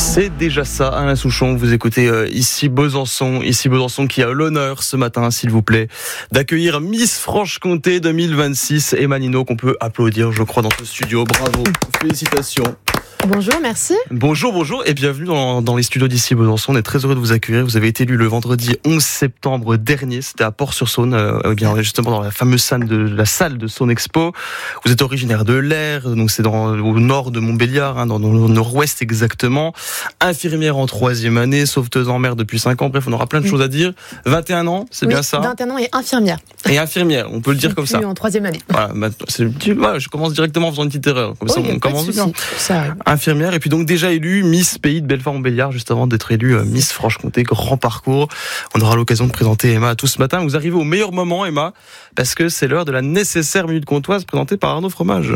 C'est déjà ça, Alain Souchon, vous écoutez ici Besançon qui a l'honneur ce matin, s'il vous plaît, d'accueillir Miss Franche-Comté 2026, Emma Nino, qu'on peut applaudir, je crois, dans ce studio. Bravo, félicitations. Bonjour, merci. Bonjour et bienvenue dans les studios d'ici Besançon. On est très heureux de vous accueillir. Vous avez été élu le vendredi 11 septembre dernier. C'était à Port-sur-Saône, justement dans la fameuse salle de Saône Expo. Vous êtes originaire de l'Aire, donc c'est au nord de Montbéliard, dans le nord-ouest exactement. Infirmière en 3e année, sauveteuse en mer depuis 5 ans. Bref, on aura plein de choses à dire. 21 ans, c'est bien ça? 21 ans et infirmière. Et infirmière, on peut le dire comme ça. En 3e année. Voilà, je commence directement en faisant une petite erreur. Comme ça, on commence bien. Ça arrive. Infirmière, et puis donc déjà élue Miss Pays de Belfort-Montbéliard, juste avant d'être élue Miss Franche-Comté, grand parcours. On aura l'occasion de présenter Emma tout ce matin. Vous arrivez au meilleur moment, Emma, parce que c'est l'heure de la nécessaire minute comtoise présentée par Arnaud Fromage.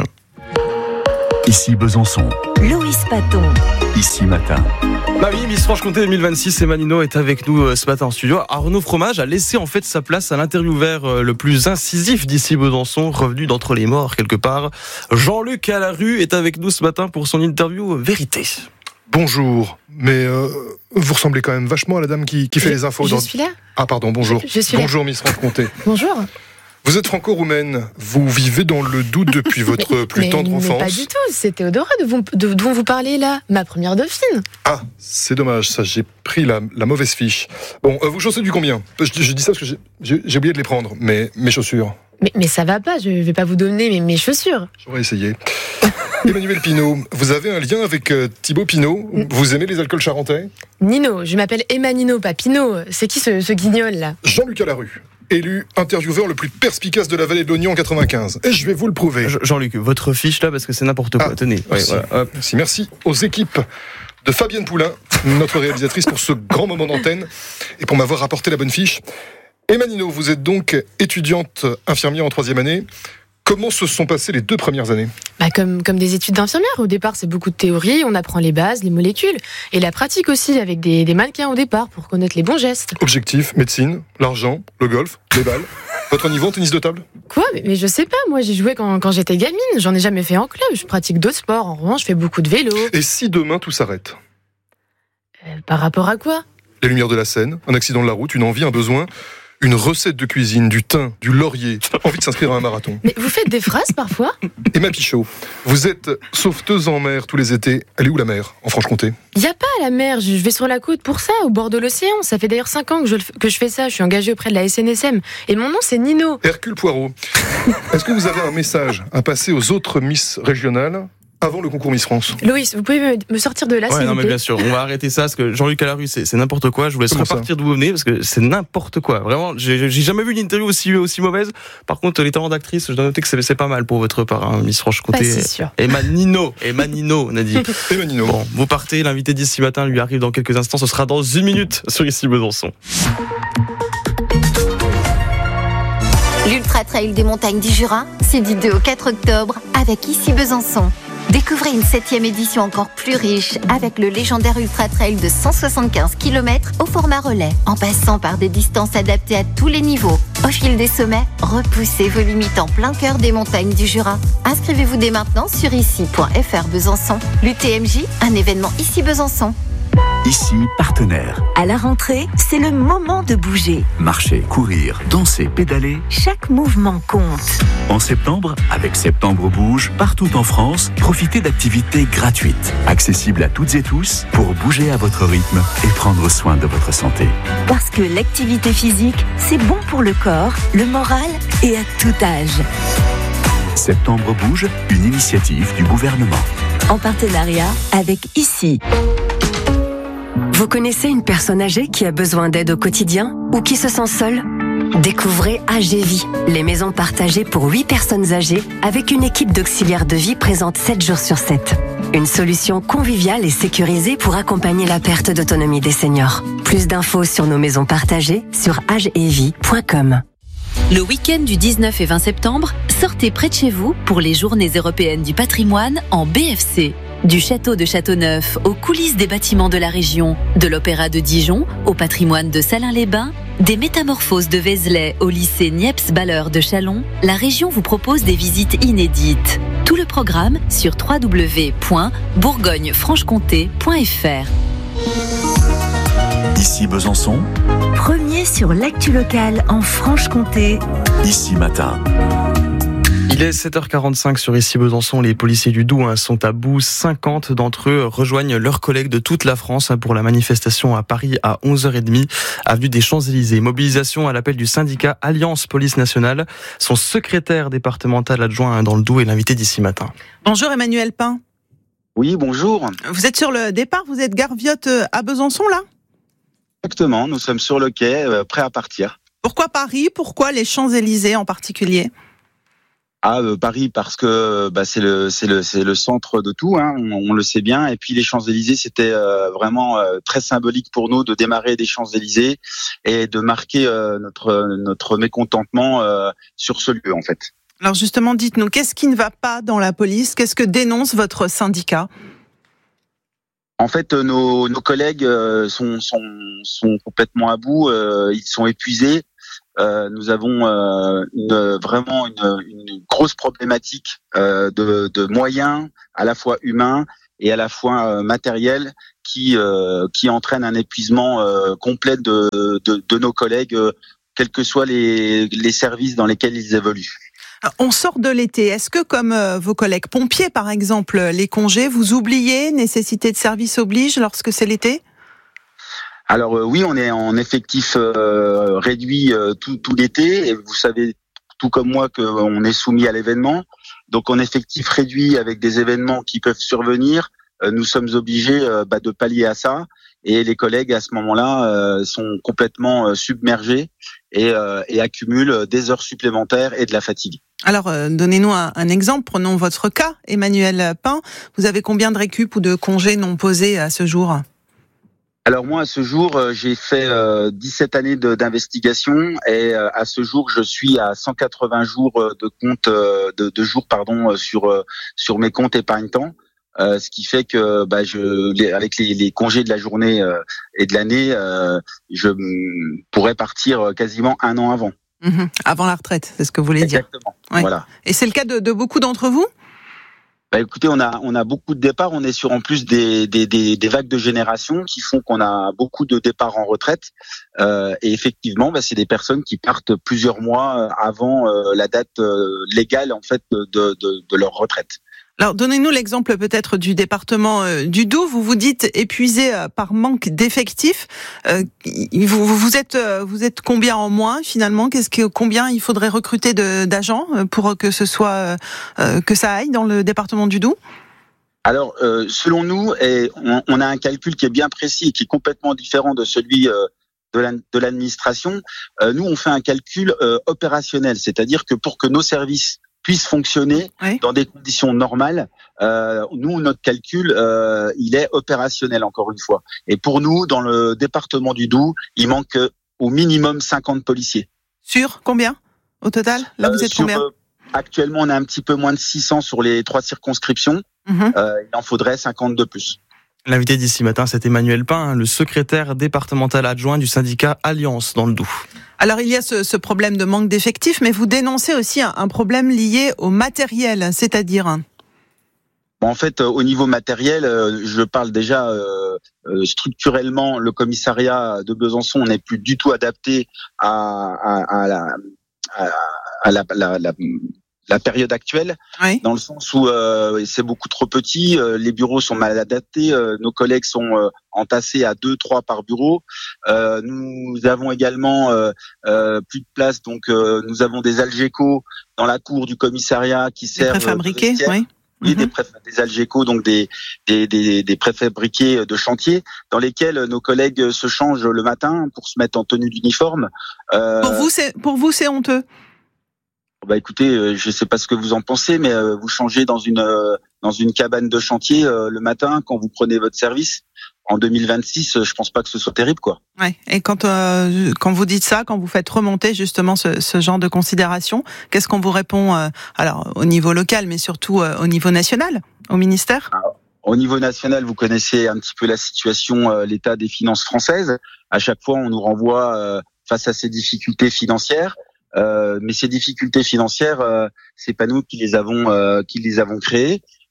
Ici Besançon. Louis Paton. Ici Matin. Bah oui, Miss Franche-Comté 2026, Emma Nino est avec nous ce matin en studio. Arnaud Fromage a laissé en fait sa place à l'intervieweur le plus incisif d'ici Besançon, revenu d'entre les morts quelque part. Jean-Luc Alarue est avec nous ce matin pour son interview Vérité. Bonjour, mais vous ressemblez quand même vachement à la dame qui fait les infos. Je suis là. Ah pardon, bonjour. Je suis là. Bonjour Miss Franche-Comté. Bonjour. Vous êtes franco-roumaine, vous vivez dans le Doubs depuis votre plus tendre enfance. Mais pas du tout, c'est Théodora dont vous parlez là, ma première dauphine. Ah, c'est dommage, ça, j'ai pris la mauvaise fiche. Bon, vous chaussez du combien? Je dis ça parce que j'ai oublié de les prendre, mes chaussures. Mais ça va pas, je vais pas vous donner mes chaussures. J'aurais essayé. Emmanuel Pinault, vous avez un lien avec Thibaut Pinot? Vous aimez les alcools charentais? Nino, je m'appelle Emma Nino, pas Pinot. C'est qui ce guignol là? Jean-Luc Alarue, élu intervieweur le plus perspicace de la vallée de l'Oignon en 95. Et je vais vous le prouver. Jean-Luc, votre fiche là, parce que c'est n'importe quoi. Tenez. Merci. Ouais, voilà, Merci aux équipes de Fabienne Poulain, notre réalisatrice, pour ce grand moment d'antenne et pour m'avoir rapporté la bonne fiche. Emma Nino, vous êtes donc étudiante infirmière en 3e année. Comment se sont passées les 2 premières années? Comme des études d'infirmière. Au départ, c'est beaucoup de théorie, on apprend les bases, les molécules, et la pratique aussi, avec des mannequins au départ, pour connaître les bons gestes. Objectif, médecine, l'argent, le golf, les balles. Votre niveau en tennis de table? Quoi? Mais je sais pas, moi j'ai joué quand j'étais gamine, j'en ai jamais fait en club, je pratique d'autres sports, en revanche je fais beaucoup de vélo. Et si demain tout s'arrête? Par rapport à quoi? Les lumières de la Seine, un accident de la route, une envie, un besoin, une recette de cuisine, du thym, du laurier, envie de s'inscrire à un marathon. Mais vous faites des phrases parfois? Emma Pichot, vous êtes sauveteuse en mer tous les étés. Elle est où la mer, en Franche-Comté? Y a pas la mer, je vais sur la côte pour ça, au bord de l'océan. Ça fait d'ailleurs 5 ans que je fais ça, je suis engagée auprès de la SNSM. Et mon nom c'est Nino. Hercule Poirot, est-ce que vous avez un message à passer aux autres Miss régionales avant le concours Miss France? Louis, vous pouvez me sortir de là, s'il vous plaît? mais bien sûr, on va arrêter ça, parce que Jean-Luc Alarue, c'est n'importe quoi. Je vous laisse repartir d'où vous venez, parce que c'est n'importe quoi. Vraiment, j'ai jamais vu une interview aussi mauvaise. Par contre, les talents d'actrice, je dois noter que c'est pas mal pour votre part, hein, Miss Franche-Comté. Pas si sûr. Emma Nino, on a dit. Emma Nino. Bon, vous partez, l'invité d'ici matin lui arrive dans quelques instants, ce sera dans 1 minute sur Ici Besançon. L'Ultra Trail des montagnes du Jura, c'est du 2 au 4 octobre avec Ici Besançon. Découvrez une 7e édition encore plus riche avec le légendaire Ultra Trail de 175 km au format relais, en passant par des distances adaptées à tous les niveaux. Au fil des sommets, repoussez vos limites en plein cœur des montagnes du Jura. Inscrivez-vous dès maintenant sur ici.fr Besançon. L'UTMJ, un événement Ici Besançon. Ici, partenaire. À la rentrée, c'est le moment de bouger. Marcher, courir, danser, pédaler. Chaque mouvement compte. En septembre, avec Septembre Bouge, partout en France, profitez d'activités gratuites, accessibles à toutes et tous, pour bouger à votre rythme et prendre soin de votre santé. Parce que l'activité physique, c'est bon pour le corps, le moral et à tout âge. Septembre Bouge, une initiative du gouvernement. En partenariat avec Ici. Vous connaissez une personne âgée qui a besoin d'aide au quotidien ou qui se sent seule? Découvrez AGVie, les maisons partagées pour 8 personnes âgées avec une équipe d'auxiliaires de vie présente 7 jours sur 7. Une solution conviviale et sécurisée pour accompagner la perte d'autonomie des seniors. Plus d'infos sur nos maisons partagées sur agevie.com. Le week-end du 19 et 20 septembre, sortez près de chez vous pour les Journées européennes du patrimoine en BFC. Du château de Châteauneuf aux coulisses des bâtiments de la région, de l'Opéra de Dijon au patrimoine de Salins-les-Bains, des métamorphoses de Vézelay au lycée Niepce-Balleur de Châlons, la région vous propose des visites inédites. Tout le programme sur www.bourgognefranchecomté.fr. Ici Besançon, Premier sur l'actu locale en Franche-Comté. Ici Matin. Il est 7h45 sur Ici Besançon. Les policiers du Doubs sont à bout. 50 d'entre eux rejoignent leurs collègues de toute la France pour la manifestation à Paris à 11h30, avenue des Champs-Élysées. Mobilisation à l'appel du syndicat Alliance Police Nationale. Son secrétaire départemental adjoint dans le Doubs est l'invité d'Ici Matin. Bonjour Emmanuel Pin. Oui, bonjour. Vous êtes sur le départ, vous êtes gare Viotte à Besançon là ? Exactement, nous sommes sur le quai, prêts à partir. Pourquoi Paris ? Pourquoi les Champs-Élysées en particulier ? Paris parce que c'est le centre de tout, hein, on le sait bien. Et puis les Champs-Élysées, c'était vraiment très symbolique pour nous de démarrer des Champs-Élysées et de marquer notre mécontentement sur ce lieu en fait. Alors justement, dites-nous, qu'est-ce qui ne va pas dans la police ? Qu'est-ce que dénonce votre syndicat ? En fait, nos collègues sont complètement à bout, ils sont épuisés. Nous avons vraiment une grosse problématique de moyens, à la fois humains et à la fois matériels, qui entraîne un épuisement complet de nos collègues, quels que soient les services dans lesquels ils évoluent. On sort de l'été. Est-ce que, comme vos collègues pompiers, par exemple, les congés, vous oubliez, nécessité de service oblige lorsque c'est l'été ? Alors oui, on est en effectif réduit tout l'été, et vous savez tout comme moi qu'on est soumis à l'événement. Donc en effectif réduit avec des événements qui peuvent survenir, nous sommes obligés de pallier à ça, et les collègues à ce moment-là sont complètement submergés et accumulent des heures supplémentaires et de la fatigue. Alors, donnez-nous un exemple. Prenons votre cas, Emmanuel Pin. Vous avez combien de récup ou de congés non posés à ce jour ? Alors moi, à ce jour, j'ai fait 17 années d'investigation, et à ce jour, je suis à 180 jours de compte sur mes comptes épargne-temps, ce qui fait que avec les congés de la journée et de l'année, je pourrais partir quasiment un an avant. Avant la retraite, c'est ce que vous voulez dire. Exactement. Ouais. Voilà. Et c'est le cas de beaucoup d'entre vous ? Écoutez, on a beaucoup de départs. On est sur en plus des vagues de génération qui font qu'on a beaucoup de départs en retraite. Et effectivement, c'est des personnes qui partent plusieurs mois avant la date légale en fait de leur retraite. Alors, donnez-nous l'exemple peut-être du département du Doubs. Vous vous dites épuisé par manque d'effectifs. Vous êtes combien en moins finalement ? Combien il faudrait recruter d'agents pour que ce soit que ça aille dans le département du Doubs ? Alors, selon nous, on a un calcul qui est bien précis et qui est complètement différent de celui de l'administration. Nous, on fait un calcul opérationnel, c'est-à-dire que pour que nos services puisse fonctionner dans des conditions normales. Nous, notre calcul, il est opérationnel encore une fois. Et pour nous, dans le département du Doubs, il manque au minimum 50 policiers. Sur combien au total ? Là, vous êtes combien ? Actuellement, on a un petit peu moins de 600 sur les 3 circonscriptions. Il en faudrait 50 de plus. L'invité d'Ici Matin, c'est Emmanuel Pin, le secrétaire départemental adjoint du syndicat Alliance dans le Doubs. Alors il y a ce problème de manque d'effectifs, mais vous dénoncez aussi un problème lié au matériel, c'est-à-dire ? En fait, au niveau matériel, je parle déjà structurellement, le commissariat de Besançon n'est plus du tout adapté à la période actuelle, dans le sens où c'est beaucoup trop petit, les bureaux sont mal adaptés, nos collègues sont entassés à 2-3 par bureau. Nous avons également plus de place, donc nous avons des Algeco dans la cour du commissariat qui servent préfabriqués, oui, des Algeco, donc des préfabriqués de chantier, dans lesquels nos collègues se changent le matin pour se mettre en tenue d'uniforme. Pour vous, c'est honteux. Écoutez, je sais pas ce que vous en pensez, mais vous changez dans une cabane de chantier le matin quand vous prenez votre service. En 2026, je pense pas que ce soit terrible, quoi. Ouais. Et quand vous dites ça, quand vous faites remonter justement ce genre de considération, qu'est-ce qu'on vous répond alors au niveau local, mais surtout au niveau national, au ministère ? Au niveau national, vous connaissez un petit peu la situation, l'état des finances françaises. À chaque fois, on nous renvoie face à ces difficultés financières. Mais ces difficultés financières, c'est pas nous qui les avons créées.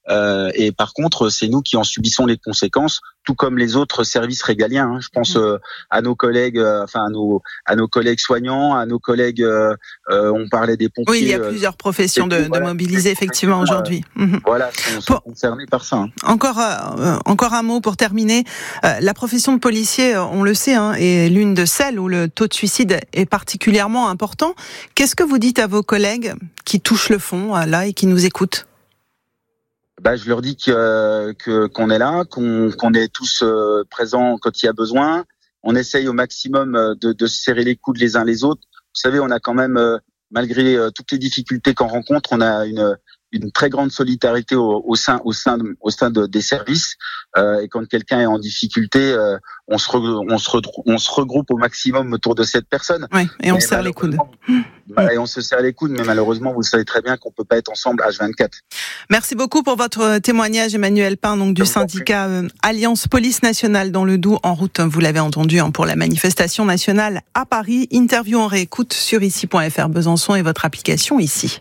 Et par contre, c'est nous qui en subissons les conséquences, tout comme les autres services régaliens. Je pense à nos collègues, à nos collègues soignants, à nos collègues. On parlait des pompiers. Oui, il y a plusieurs professions de mobiliser effectivement aujourd'hui. Voilà, sont concernés par ça. Encore un mot pour terminer. La profession de policier, on le sait, est l'une de celles où le taux de suicide est particulièrement important. Qu'est-ce que vous dites à vos collègues qui touchent le fond là et qui nous écoutent? Je leur dis qu'on est là, qu'on est tous présents quand il y a besoin. On essaye au maximum de se serrer les coudes les uns les autres. Vous savez, on a quand même, malgré toutes les difficultés qu'on rencontre, on a une très grande solidarité au sein des services. Et quand quelqu'un est en difficulté, on se regroupe au maximum autour de cette personne. Oui, et on se serre les coudes. Et on se serre les coudes, mais malheureusement, vous le savez très bien qu'on peut pas être ensemble H24. Merci beaucoup pour votre témoignage, Emmanuel Pin, donc du syndicat Alliance Police Nationale dans le Doubs, en route, vous l'avez entendu, pour la manifestation nationale à Paris. Interview en réécoute sur ici.fr Besançon et votre application ici.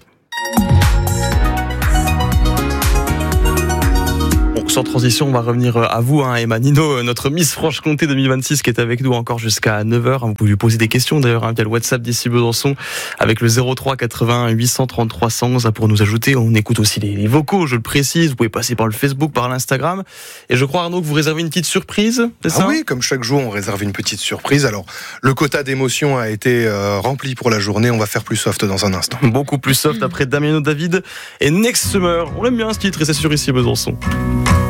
Sans transition, on va revenir à vous, Emma Nino, notre Miss Franche-Comté 2026 qui est avec nous encore jusqu'à 9h. Vous pouvez lui poser des questions d'ailleurs via le WhatsApp d'ici Besançon avec le 03 81 833 100 pour nous ajouter. On écoute aussi les vocaux, je le précise. Vous pouvez passer par le Facebook, par l'Instagram. Et je crois, Arnaud, que vous réservez une petite surprise, c'est ça ? Oui, comme chaque jour, on réserve une petite surprise. Alors, le quota d'émotions a été rempli pour la journée. On va faire plus soft dans un instant. Beaucoup plus soft après Damiano David et Next Summer. On aime bien ce titre et c'est sur ici Besançon.